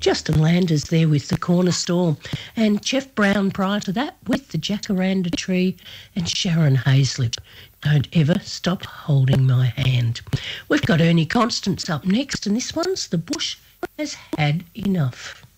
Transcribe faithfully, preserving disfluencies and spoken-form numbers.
Justin Landers there with The Corner Store, and Jeff Brown prior to that with The Jacaranda Tree, and Sharon Hayslip, Don't Ever Stop Holding My Hand. We've got Ernie Constance up next, and this one's The Bush Has Had Enough.